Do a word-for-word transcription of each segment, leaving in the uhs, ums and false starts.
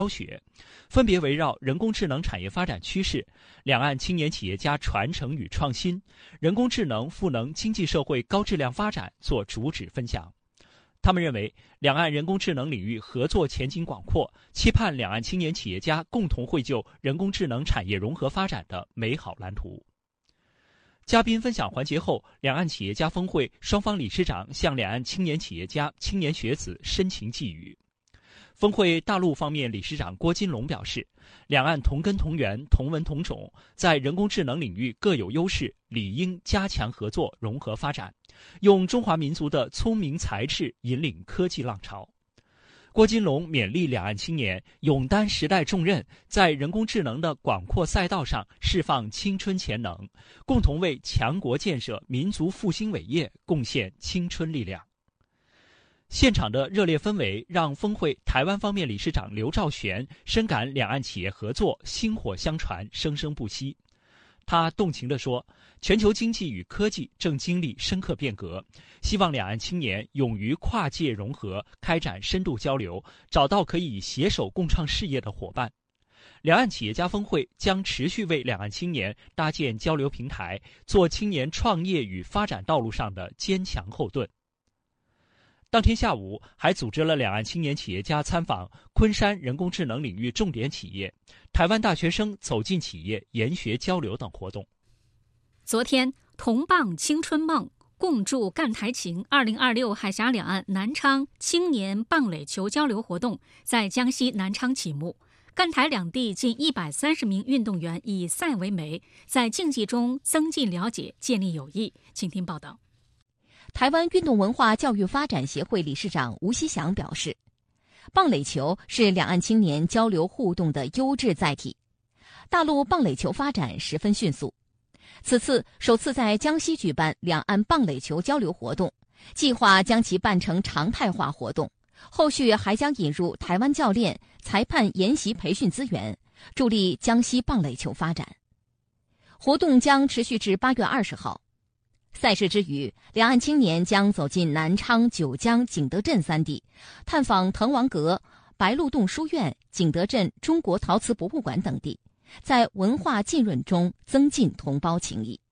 教学，分别围绕人工智能产业发展趋势、两岸青年企业家传承与创新、人工智能赋能经济社会高质量发展做主旨分享。他们认为，两岸人工智能领域合作前景广阔，期盼两岸青年企业家共同绘就人工智能产业融合发展的美好蓝图。嘉宾分享环节后，两岸企业家峰会双方理事长向两岸青年企业家、青年学子深情寄语。峰会大陆方面理事长郭金龙表示，两岸同根同源、同文同种，在人工智能领域各有优势，理应加强合作融合发展，用中华民族的聪明才智引领科技浪潮。郭金龙勉励两岸青年勇担时代重任，在人工智能的广阔赛道上释放青春潜能，共同为强国建设、民族复兴伟业贡献青春力量。现场的热烈氛围让峰会台湾方面理事长刘兆玄深感两岸企业合作薪火相传、生生不息。他动情地说，全球经济与科技正经历深刻变革，希望两岸青年勇于跨界融合，开展深度交流，找到可以携手共创事业的伙伴。两岸企业家峰会将持续为两岸青年搭建交流平台，做青年创业与发展道路上的坚强后盾。当天下午还组织了两岸青年企业家参访昆山人工智能领域重点企业、台湾大学生走进企业研学交流等活动。 昨天，同棒青春梦，共筑赣台情二零二六海峡两岸南昌青年棒垒球交流活动在江西南昌启幕。赣台两地近一百三十名运动员以赛为媒，在竞技中增进了解，建立友谊。请听报道。 台湾运动文化教育发展协会理事长吴希祥表示，棒垒球是两岸青年交流互动的优质载体。大陆棒垒球发展十分迅速，此次首次在江西举办两岸棒垒球交流活动，计划将其办成常态化活动，后续还将引入台湾教练、裁判研习培训资源，助力江西棒垒球发展。活动将持续至八月二十号。赛事之余，两岸青年将走进南昌、九江、景德镇三地，探访滕王阁、白鹿洞书院、景德镇中国陶瓷博物馆等地，在文化浸润中增进同胞情谊。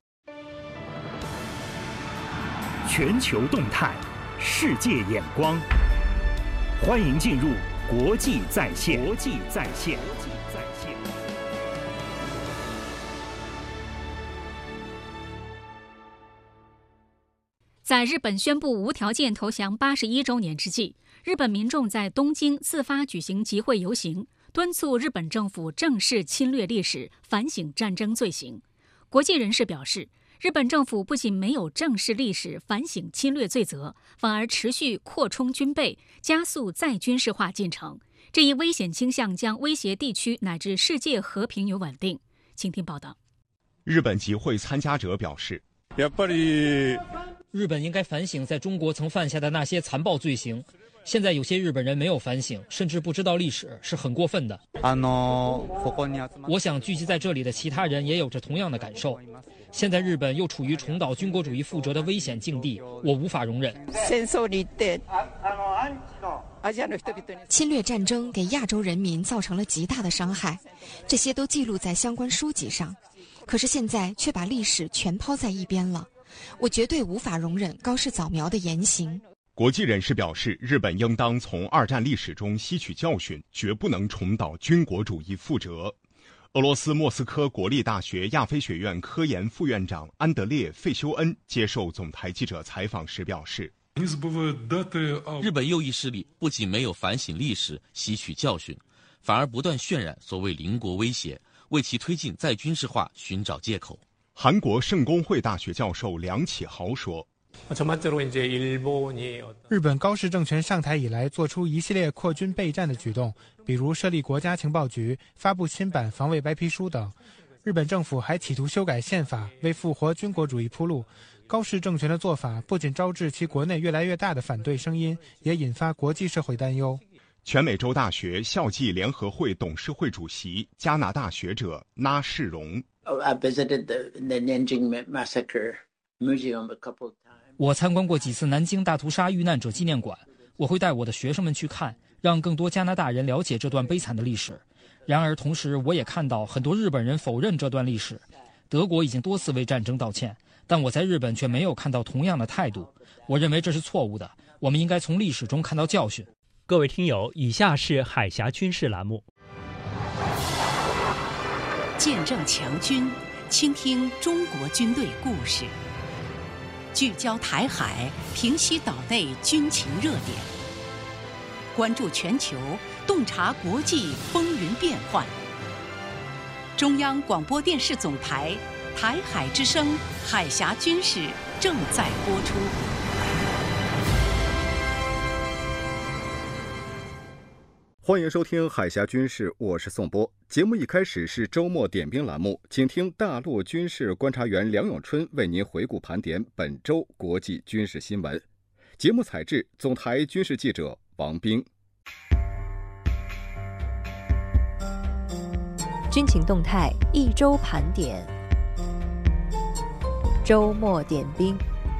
全球动态，世界眼光，欢迎进入国际在线。国际在线。 在日本宣布无条件投降八十一周年之际，日本民众在东京自发举行集会游行，敦促日本政府正视侵略历史，反省战争罪行。国际人士表示，日本政府不仅没有正视历史、反省侵略罪责，反而持续扩充军备，加速再军事化进程。这一危险倾向将威胁地区乃至世界和平与稳定。请听报道。 日本集会参加者表示， 日本应该反省在中国曾犯下的那些残暴罪行。现在有些日本人没有反省，甚至不知道历史，是很过分的。我想聚集在这里的其他人也有着同样的感受。现在日本又处于重蹈军国主义覆辙的危险境地，我无法容忍。 侵略战争给亚洲人民造成了极大的伤害，这些都记录在相关书籍上。可是现在却把历史全抛在一边了，我绝对无法容忍高市早苗的言行。 国际人士表示，日本应当从二战历史中吸取教训，绝不能重蹈军国主义覆辙。俄罗斯莫斯科国立大学亚非学院科研副院长安德烈·费修恩接受总台记者采访时表示， 日本右翼势力不仅没有反省历史、吸取教训，反而不断渲染所谓邻国威胁，为其推进再军事化寻找借口。 韩国圣公会大学教授梁启豪说， 日本高市政权上台以来做出一系列扩军备战的举动，比如设立国家情报局、发布新版防卫白皮书等。日本政府还企图修改宪法，为复活军国主义铺路。高市政权的做法不仅招致其国内越来越大的反对声音，也引发国际社会担忧。 全美洲大学校际联合会董事会主席、加拿大学者那世荣， 我参观过几次南京大屠杀遇难者纪念馆，我会带我的学生们去看， 让更多加拿大人了解这段悲惨的历史。然而，同时我也看到很多日本人否认这段历史。德国已经多次为战争道歉，但我在日本却没有看到同样的态度。我认为这是错误的，我们应该从历史中看到教训。 各位听友，以下是海峡军事栏目。 见证强军，倾听中国军队故事，聚焦台海，平息岛内军情热点，关注全球，洞察国际风云变幻。中央广播电视总台台海之声海峡军事正在播出。 欢迎收听海峡军事，我是宋波。节目一开始是周末点兵栏目，请听大陆军事观察员梁永春为您回顾盘点本周国际军事新闻。节目采制总台军事记者王冰。 军情动态一周盘点，周末点兵。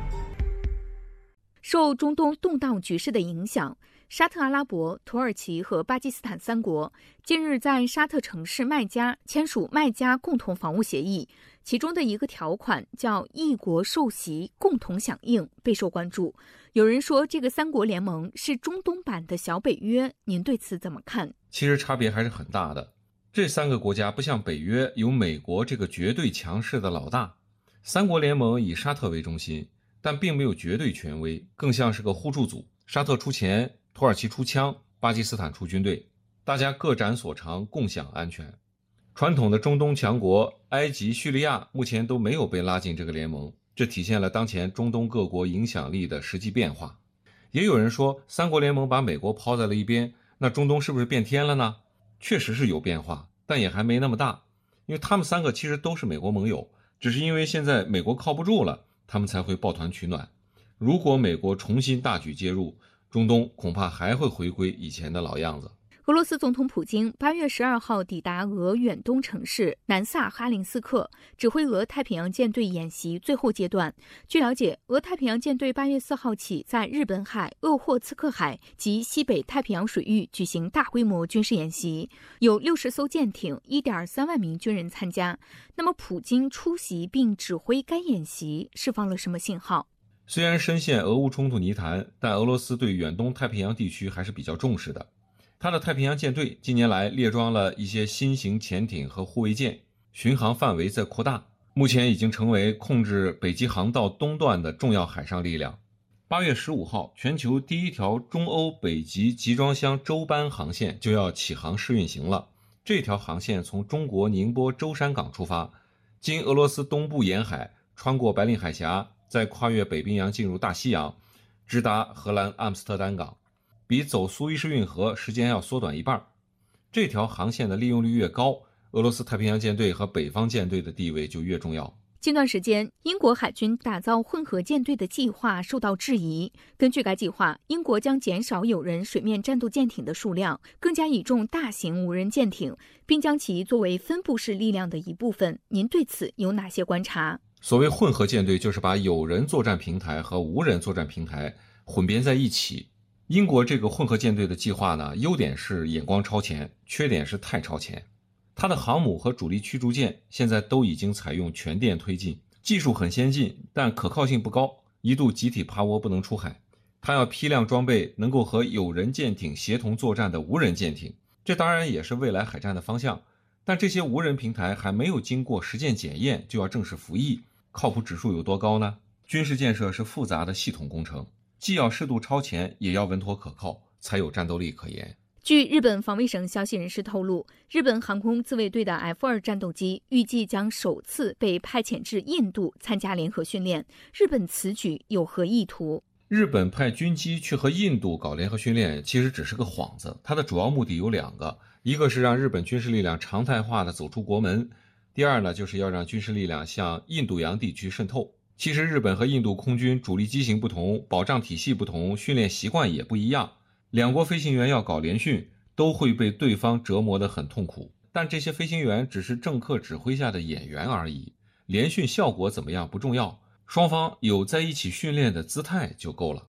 受中东动荡局势的影响，沙特阿拉伯、土耳其和巴基斯坦三国近日在沙特城市麦加签署麦加共同防务协议，其中的一个条款叫一国受袭，共同响应，备受关注。有人说这个三国联盟是中东版的小北约，您对此怎么看？ 其实差别还是很大的。这三个国家不像北约有美国这个绝对强势的老大，三国联盟以沙特为中心，但并没有绝对权威，更像是个互助组。沙特出钱，土耳其出枪，巴基斯坦出军队，大家各展所长，共享安全。传统的中东强国埃及、叙利亚目前都没有被拉进这个联盟，这体现了当前中东各国影响力的实际变化。也有人说，三国联盟把美国抛在了一边，那中东是不是变天了呢？确实是有变化，但也还没那么大，因为他们三个其实都是美国盟友，只是因为现在美国靠不住了，他们才会抱团取暖。如果美国重新大举介入，中东恐怕还会回归以前的老样子。 俄罗斯总统普京八月十二号抵达俄远东城市南萨哈林斯克，指挥俄太平洋舰队演习最后阶段。据了解，俄太平洋舰队八月四号起在日本海、鄂霍次克海及西北太平洋水域举行大规模军事演习，有六十艘舰艇、一点三万名军人参加。那么，普京出席并指挥该演习，释放了什么信号？ 虽然深陷俄乌冲突泥潭，但俄罗斯对远东太平洋地区还是比较重视的。它的太平洋舰队近年来列装了一些新型潜艇和护卫舰，巡航范围在扩大，目前已经成为控制北极航道东段的重要海上力量。八月十五号，全球第一条中欧北极集装箱舟班航线就要起航试运行了。这条航线从中国宁波舟山港出发，经俄罗斯东部沿海，穿过白令海峡，再跨越北冰洋进入大西洋，直达荷兰阿姆斯特丹港，比走苏伊士运河时间要缩短一半。这条航线的利用率越高，俄罗斯太平洋舰队和北方舰队的地位就越重要。 近段时间，英国海军打造混合舰队的计划受到质疑。根据该计划，英国将减少有人水面战斗舰艇的数量，更加倚重大型无人舰艇，并将其作为分布式力量的一部分。您对此有哪些观察？ 所谓混合舰队，就是把有人作战平台和无人作战平台混编在一起。英国这个混合舰队的计划呢，优点是眼光超前，缺点是太超前。它的航母和主力驱逐舰现在都已经采用全电推进，技术很先进，但可靠性不高，一度集体趴窝不能出海。它要批量装备能够和有人舰艇协同作战的无人舰艇，这当然也是未来海战的方向。但这些无人平台还没有经过实践检验就要正式服役，靠谱指数有多高呢？军事建设是复杂的系统工程，既要适度超前，也要稳妥可靠，才有战斗力可言。 据日本防卫省消息人士透露，日本航空自卫队的 F 二 战斗机预计将首次被派遣至印度参加联合训练。日本此举有何意图？ 日本派军机去和印度搞联合训练，其实只是个幌子。它的主要目的有两个，一个是让日本军事力量常态化的走出国门，第二呢，就是要让军事力量向印度洋地区渗透。其实日本和印度空军主力机型不同，保障体系不同，训练习惯也不一样。两国飞行员要搞联训，都会被对方折磨得很痛苦。但这些飞行员只是政客指挥下的演员而已，联训效果怎么样不重要，双方有在一起训练的姿态就够了。